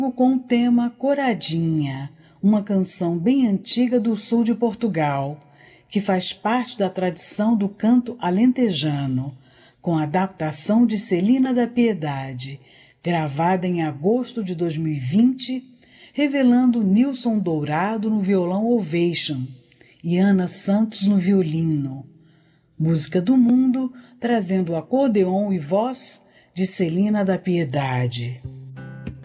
com o tema Coradinha, uma canção bem antiga do sul de Portugal, que faz parte da tradição do canto alentejano, com a adaptação de Celina da Piedade, gravada em agosto de 2020, revelando Nilson Dourado no violão Ovation e Ana Santos no violino. Música do Mundo, trazendo o acordeon e voz de Celina da Piedade.